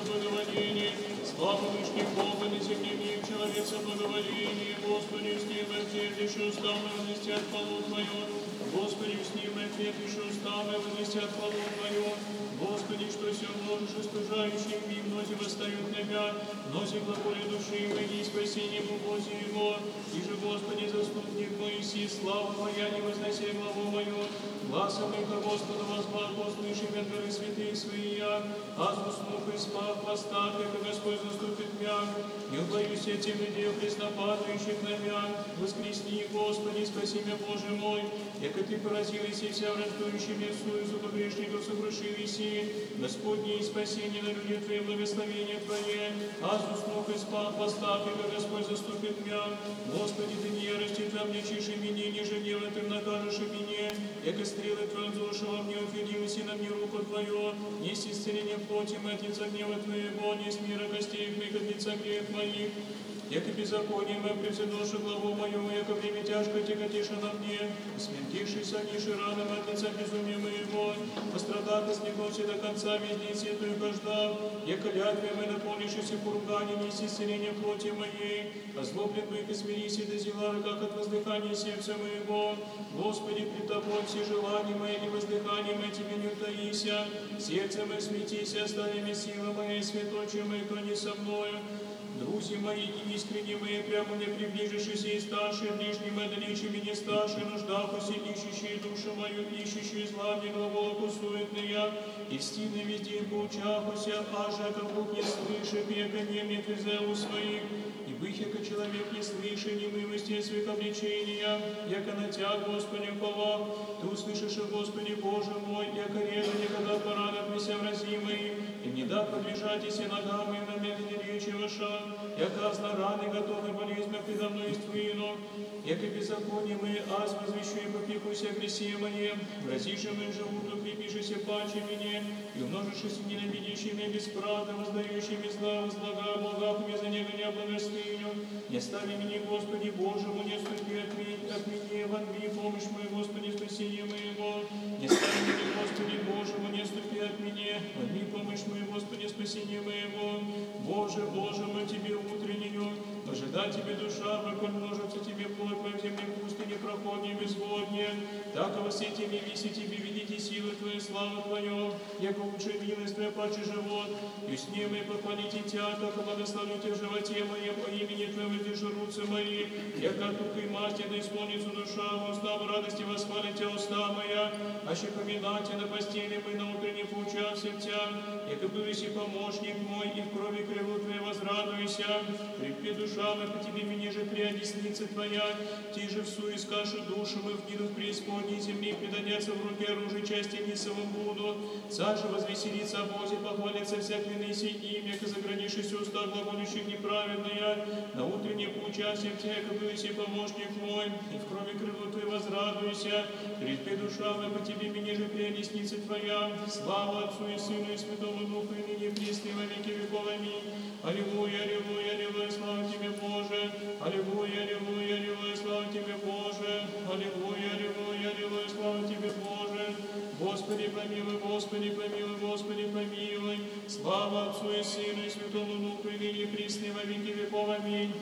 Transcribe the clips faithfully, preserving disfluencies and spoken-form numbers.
благоволение, слава Вышних Бога на земле мир, человеца благоволение, Господи, с ним ответишь устами, вознестят хвалу Твою, Господи, с ним ответишь устами, вознестят хвалу Твою, Господи, что все можешь, остужающим им, нози восстают тебя, нози глаголе души, выйди спасение по Божьему его, и же, Господи, заступник Моисей, слава Моя, не возноси главу мою, гласом их Господа возглав, услышим от горы святые свои я, азбус мух и спах, поставь, как Господь заступит мя, не убоюсь я тем людей, преснопадающих на мя, воскресни, Господи, спаси меня, Боже мой, яко Ты поразил и вся враждующим Иису, и зубогрешников сокрушил иси, Господне и спасение на люди Твои, благословение Твое, азбус мух и спах, поставь, как Господь заступит мя, Господи, Ты не ярости Твоя обличишь и меня, ниже гнева Ты накажешь и меня, яко стрелы Твоя зушила мне, утвердилась и на мне руку Твою, есть исцеление в плоти, мэтница гнева Твоего, не с мира костей моих, отница грех моих, яко беззаконие мое превзидоша главу мою, яко время тяжко тяготиша на мне, смертившись ниши раны, мэтница безумия моего, пострадав и снегнулся до конца, везде сетую каждав, яко лятве мы наполнившись и поругание, неси исцеление в плоти моей, озлоблен бык и смирись и до зела, как от воздыхания сердца моего, Господи, пред Тобой все желания мои и воздыхания мои Тебе не утаися, сердце мое смятися, оставими силы моей, святочи мои, клони со мною, друзья мои и искренние мои, прямо мне приближившиеся и старшие, ближние мои, далечими не старшие, нуждавшиеся, ищущие душу мою, ищущие зла, мне глаголоку суетные, и стильно везде им поучахуся, аже, как Бог не слышит, яко не мне твизеу своих, и бых, яко человек не слышит, немилости своих обличения, яко на Тя, Господи, упова, Ты услышишь, Господи, Боже мой, яко реда никогда порадат меня вразимые, и не да подвижайтесь и ногами на медленне речи ваша, яко азна раны готовы болезнь предо мной иствину, яко беззаконие мы, аз возвещу и попекуся гресе моем, вразишь мы живут, укрепишься паче мне, и умножишься ненавидящими бесправды, воздающими зла, возлага, благахуми за него не благостыню, не стави меня, Господи Божьему, не ступи от меня, от меня, вонви, помощь мою, Господи, спасение моего, не стави меня, Господи Божьему, не ступи от меня, вонви, помощь мою, Господи, спасение моего, Боже, Боже, мы Тебе утреннюю, ожидай Тебе душа, поколь множится Тебе плоть, во земле пустыне проходнее безводнее, так во все Тебе виси Тебе, видите силы Твои, славу Твою, яко лучше милость Твоя, паче живот, и с ним и похвалите Тя, так благословлю Тебя в животе моем, по имени Твоему держи мои, яко от руки масти да исполнится душа, устав радости восхвалит Тя уста моя, аще поминайте на постели мы на утренне поучався Тя, яко бывший помощник мой, и в крови крылу Твоей возрадуйся, крепки душа моя, по Тебе мне же приодесница Твоя, Ти же всу искашу душу мы в гиду в преисподней земли, предадятся в руке оружие части нисовым буду, царь же возвеселится о Бозе, похвалится всякий ныси имя, яко загранишься уста глаголющих неправедная, на утреннее поучастие в Тебе, яко бывший помощник мой, и в крови крылу Твоей возрадуйся, крепки душа моя, по Тебе мне же приодесница Твоя, слава Отцу и Сыну и Святому Духу, и ныне пресны во веки веков. Аминь. Аллилуйя, аллилуйя, аллилуйя, слава Тебе, Боже. Аллилуйя, аллилуйя, аллилуйя, слава Тебе, Боже. Аллилуйя, аллилуйя, аллилуйя, слава Тебе, Боже. Господи, помилуй, Господи, помилуй, Господи, помилуй. Слава Отцу и Сыну и Святому Духу, и ныне пресны во веки веков. Аминь.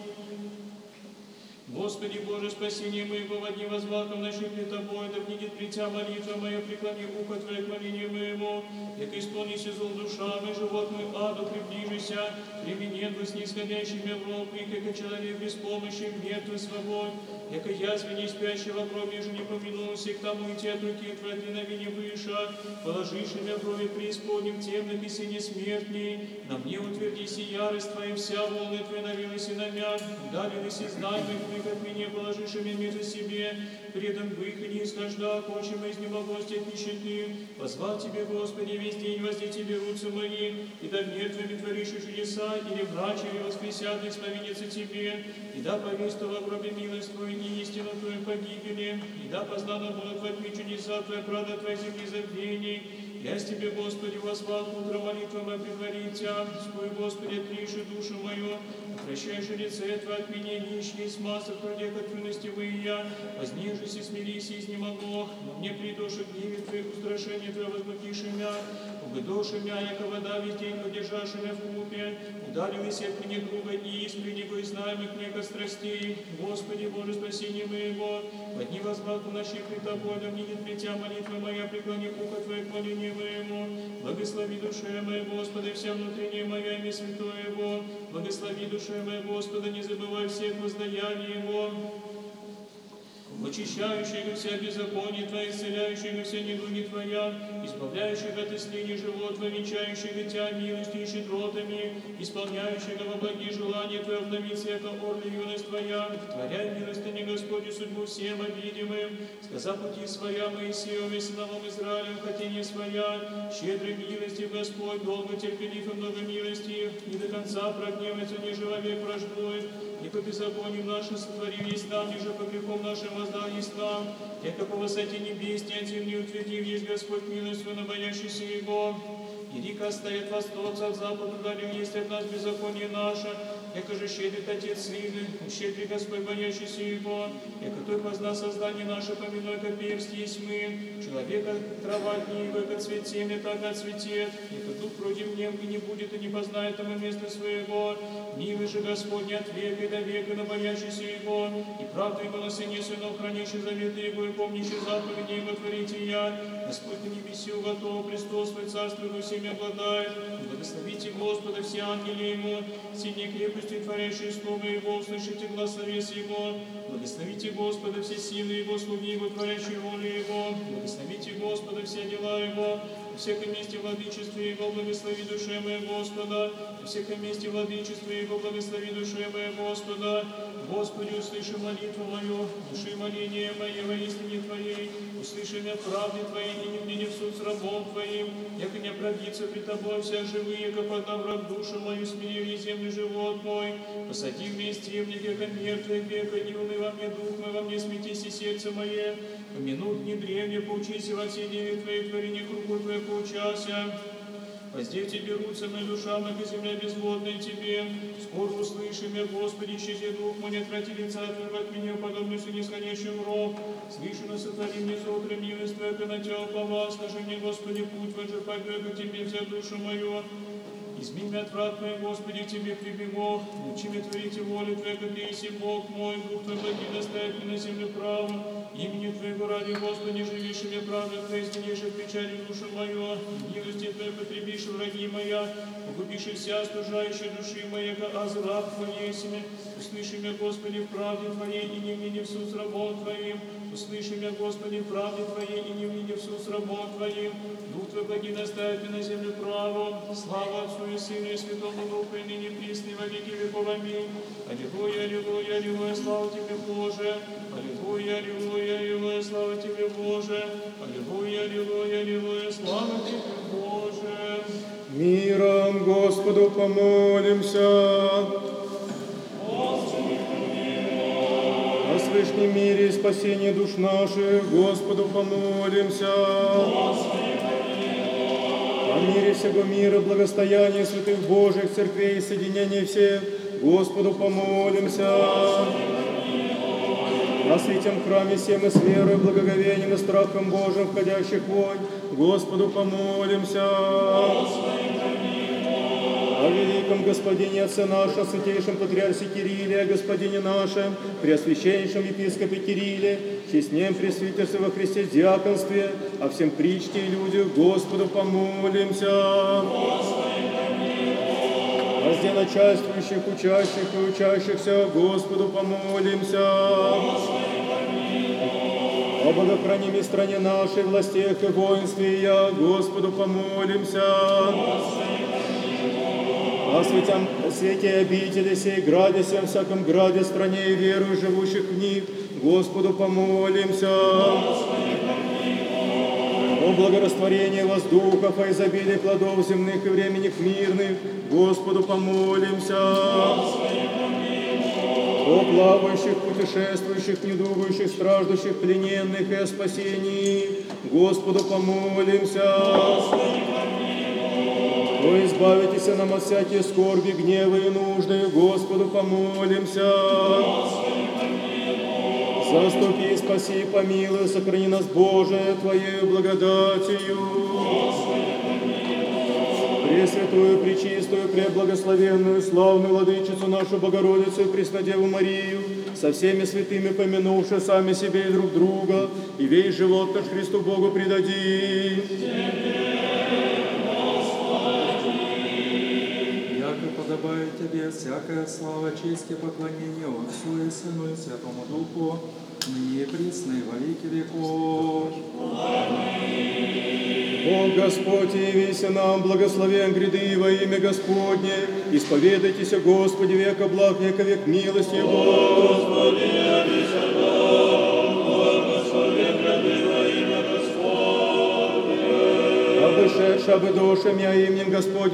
Господи Боже, спасение моего, во дни возвахом ночи пред Тобой, да внидит при Тя молитва моя, преклони ухо Твое к молению моему, яко исполнися зол душа мой, живот мой аду приближися, применен бы с нисходящими в рог, и яко человек без помощи, мертвый свобод, яко язве не спящего в гробе же не помянулся, к тому идти от руки Твоей от ненавидения выша, положишь имя в гробе преисподним темных и сине смертней, на мне утвердись и ярость Твоя, вся волны Твои навилась и на мя, далились и знай моих от меня положишь имя между себе, предан бых и не исхожда, хочем из немогости от нищеты, позвал Тебе, Господи, весь день возди Тебе руцы мои, и да мертвыми творишь чудеса, или врачи, или воскресят, и споведятся Тебе, и да повесть в гробе милость Твою и истину Твою погибели, и да познано будут во тьме чудеса Твоя, правда Твоя земли забвений. Я с Тебе, Господи, возвал утро молитву мою предварить Тя, спой, Господи, отриши душу мою, прощаешь лице Твое от меня, нищие, с масса в трудях от юности вы и я, вознежись и смирись, и изнемогох, но мне придоши гневе Твоих, устрашение Твое возмутишь имя, Угодоши мя, яко вода весь день подержавшими в купе, ударились от меня друга и искренне и знаемых мне страстей. Господи, Боже, спасение моего, подни возврату ночи пред Тобой, да мне не третья молитва моя, преклони ухо Твое к молению моему. Благослови душе моей, Господи, вся внутренняя моя имя святое Его. Благослови душе моей, Господи, не забывай всех воздаяний Его. Очищающего вся беззаконие Твоя, исцеляющего все недуги Твоя, избавляющего от исцеления живот, венчающего Тебя милостью и щедротами, исполняющего во благие желания Твои, обновиться, яко орли юность Твоя, творяй милостыни Господи судьбу всем обидимым, сказав пути Своя Моисеем и сыновом Израилем, хотение Своя, щедрой милости Господь, долго терпелив и много милости, не до конца прогневается, ниже вовек враждует, и по беззаконию нашим сотворил есть нам, ниже по грехам нашим воздал есть нам, яко по высоте небес, тянцем не утвердив есть Господь милостью на боящийся Его. И река стоит восток, от запада удалил есть от нас беззаконие наше, яко же щедрит Отец Сыны, щедрый Господь, боящийся Его, яко Той позна создание наше, поминой, как перст есть мы, человека трава от нивы, как цвет семя, так отцветет, яко дух против нем и не будет, и не познает тому место своего, милый же Господь от века и до века, на боящийся Его, и правду Его на Сыне Сынов, хранящий заветы Его и помнящий заповеди Его творите я, Господь на небеси уготовил престол свой, царство Его всеми обладает, благословите Господа все ангели Ему, сильней крепостью творящие слово Его, услышите глаз совес Его, благословите Господа все силы Его, слуги Его, творящие волю Его, благословите Господа все дела Его, во всяком месте владычества Его, благослови душе моей Господа, во всяком месте владычества Его, благослови душе моей Господа, Господи, услыши молитву мою, души моления мое во истине Твоей, услыши меня правды Твоей, и не мне в суд с рабом Твоим, яко не оправдится пред Тобой вся живые, яко подав враг душу мою, смирив землю живот мой, посади вместе мне, яко мертвый века, и унывай во мне дух мой, во мне сметись и сердце мое, помянут не древне, поучися во все деви Твоей, творение кругу Твоей поучася. Воздев Тебе рутся мои душа, моя земля безводная Тебе. Скоро услышим я, Господи, исчези дух мой, не отврати лица Твоего от меня, подобностью нисходящим роб. Слышу, сотвори мне завтра милость Твоя, на Тебя уповал, скажи мне, Господи, путь твой же побег, Тебе вся душу мою. Измень меня отврат мой, Господи, к Тебе прибегу, учи меня творите волю Твою, как Ты еси Бог мой, Дух Твой благи доставит мне на землю праву. Имени Твоего ради, Господи, живишь мне правду Твою, изменишь от печали душу мою, милости Твоей потребишь враги моя, погубишь вся стужающая души моя, аз раб Твой есими. Услыши меня, Господи, в правде Твоей, и не вини в суд с рабом Твоим. Услыши меня, Господи, в правде Твоей, и не вини в суд с рабом Твоим. Дух Твой благи доставит мне на землю праву. Слава Отцу и Сыну и Святому Духу, и ныне присно, и во веки веков. Аминь. Аллилуйя, аллилуйя, аллилуйя, слава Тебе, Боже. Аллилуйя, аллилуйя, аллилуйя, слава Тебе, Боже. Аллилуйя, аллилуйя, аллилуйя, слава Тебе, Боже. Миром Господу помолимся. О свышнем мире и спасении душ наших Господу помолимся. О мире всего мира, благостоянии святых Божьих церквей и соединении всех Господу помолимся. О святем храме всем и с верой, благоговением и страхом Божьим входящих вонь Господу помолимся. О великом Господине Отце нашем, святейшем Патриарсе Кирилле, о Господине нашем, Преосвященнейшем Епископе Кирилле, честнем пресвитерстве во Христе диаконстве, о всем причте и людях Господу помолимся. О начальствующих, учащих и учащихся Господу помолимся. О богохранимой стране нашей, властях и воинстве я Господу помолимся. О святям, святе обители сей, граде всем, всяком граде, стране и веру живущих в них, Господу помолимся. О благорастворении воздухов, о изобилии плодов земных и временных мирных, Господу помолимся. О плавающих, путешествующих, недугающих, страждущих, плененных и о спасении, Господу помолимся. О избавитесь нам от всяких скорби, гнева и нужды, Господу помолимся. Заступи, спаси, помилуй, сохрани нас, Боже, Твоею благодатью. Пресвятую, Пречистую, Преблагословенную, славную Владычицу нашу Богородицу и Преснодеву Марию, со всеми святыми помянувши сами себе и друг друга, и весь живот наш Христу Богу предадим. Яко подобает Тебе всякая слава, честь и поклонение Отцу и Сыну и Святому Духу, ныне и присно и во веки веков. Бог Господь, явись нам, благословен гряды во имя Господне, исповедайтесь о Господе, века благ, века век милости Его. Господи, явись нам, благословен гряды во имя Господне. Обышедши, обыдошим я именем Господним,